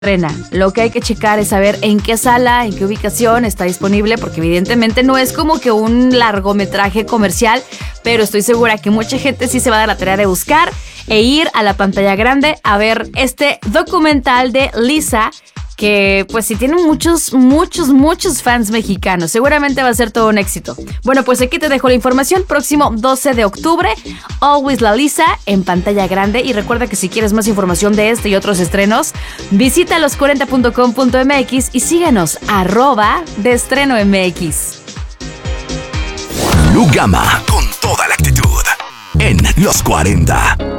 estrena. Lo que hay que checar es saber en qué sala, en qué ubicación está disponible, porque evidentemente no es como que un largometraje comercial, pero estoy segura que mucha gente sí se va a dar la tarea de buscar e ir a la pantalla grande a ver este documental de Lisa, que pues sí tiene muchos fans mexicanos. Seguramente va a ser todo un éxito. Bueno, pues aquí te dejo la información. Próximo 12 de octubre, Always la Lisa en pantalla grande. Y recuerda que si quieres más información de este y otros estrenos, visita los40.com.mx y síguenos @deestreno.mx. Lu Gama con toda la actitud en Los 40.